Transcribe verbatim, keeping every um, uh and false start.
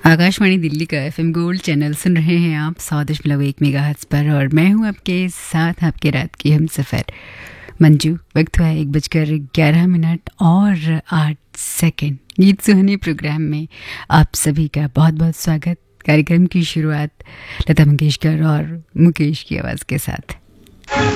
आकाशवाणी दिल्ली का FM gold channel सुन रहे हैं आप सौ दशमलव एक मेगाहर्ट्ज़ पर और मैं हूं आपके साथ आपके रात की हम सफ़र मंजू। वक्त हुआ है एक बजकर ग्यारह मिनट और आठ सेकंड। गीत सुहानी प्रोग्राम में आप सभी का बहुत बहुत स्वागत। कार्यक्रम की शुरुआत लता मंगेशकर और मुकेश की आवाज़ के साथ।